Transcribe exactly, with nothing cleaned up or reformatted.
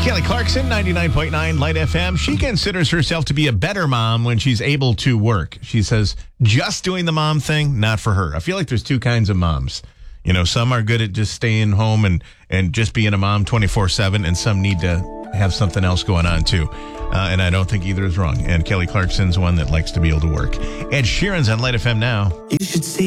Kelly Clarkson, ninety-nine point nine Light F M. She considers herself to be a better mom when she's able to work. She says just doing the mom thing, not for her. I feel like there's two kinds of moms. You know, some are good at just staying home and, and just being a mom twenty-four seven, and some need to have something else going on too. Uh, and I don't think either is wrong. And Kelly Clarkson's one that likes to be able to work. Ed Sheeran's on Light F M now. You should see